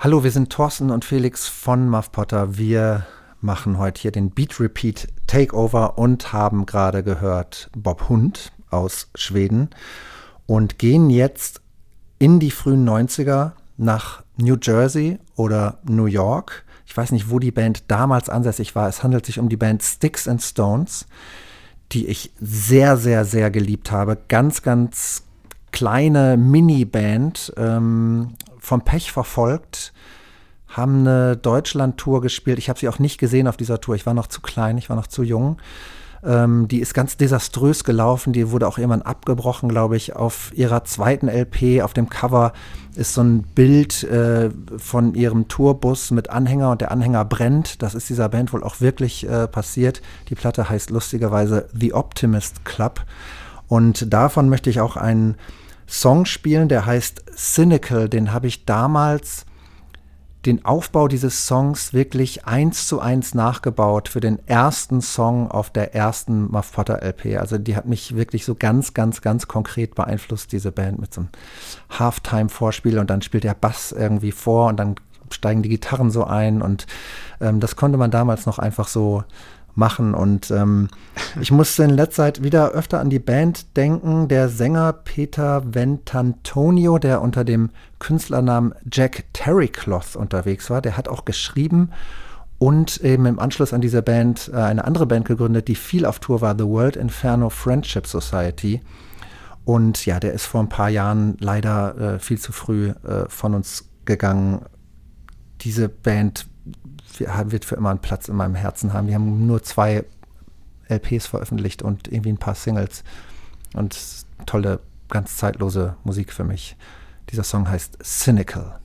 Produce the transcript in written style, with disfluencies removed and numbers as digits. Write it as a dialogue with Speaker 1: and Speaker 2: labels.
Speaker 1: Hallo, wir sind Thorsten und Felix von Muff Potter. Wir machen heute hier den Beat Repeat Takeover und haben gerade gehört Bob Hund aus Schweden und gehen jetzt in die frühen 90er nach New Jersey oder New York. Ich weiß nicht, wo die Band damals ansässig war. Es handelt sich um die Band Sticks and Stones, die ich sehr, sehr, sehr geliebt habe. Ganz, ganz kleine Mini-Band, vom Pech verfolgt, haben eine Deutschland-Tour gespielt. Ich habe sie auch nicht gesehen auf dieser Tour. Ich war noch zu klein, ich war noch zu jung. Die ist ganz desaströs gelaufen. Die wurde auch irgendwann abgebrochen, glaube ich. Auf ihrer zweiten LP, auf dem Cover, ist so ein Bild von ihrem Tourbus mit Anhänger und der Anhänger brennt. Das ist dieser Band wohl auch wirklich passiert. Die Platte heißt lustigerweise The Optimist Club. Und davon möchte ich auch einen Song spielen, der heißt Cynical. Den habe ich damals, den Aufbau dieses Songs wirklich 1:1 nachgebaut für den ersten Song auf der ersten Muff Potter LP. Also die hat mich wirklich so ganz, ganz, ganz konkret beeinflusst, diese Band, mit so einem Halftime-Vorspiel und dann spielt der Bass irgendwie vor und dann steigen die Gitarren so ein und das konnte man damals noch einfach so machen und ich musste in letzter Zeit wieder öfter an die Band denken. Der Sänger Peter Ventantonio, der unter dem Künstlernamen Jack Terrycloth unterwegs war, der hat auch geschrieben und eben im Anschluss an diese Band eine andere Band gegründet, die viel auf Tour war, The World Inferno Friendship Society. Und ja, der ist vor ein paar Jahren leider viel zu früh von uns gegangen. Diese Band wird für immer einen Platz in meinem Herzen haben. Die haben nur 2 LPs veröffentlicht und irgendwie ein paar Singles. Und tolle, ganz zeitlose Musik für mich. Dieser Song heißt Cynical.